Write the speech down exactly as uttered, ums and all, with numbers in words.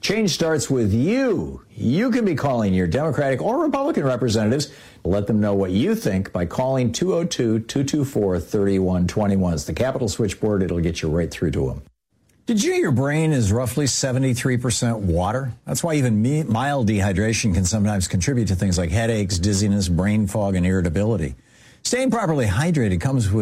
Change starts with you. You can be calling your Democratic or Republican representatives. Let them know what you think by calling two oh two, two two four, three one two one. It's the Capitol switchboard. It'll get you right through to them. Did you know your brain is roughly seventy-three percent water? That's why even me, mild dehydration can sometimes contribute to things like headaches, dizziness, brain fog, and irritability. Staying properly hydrated comes with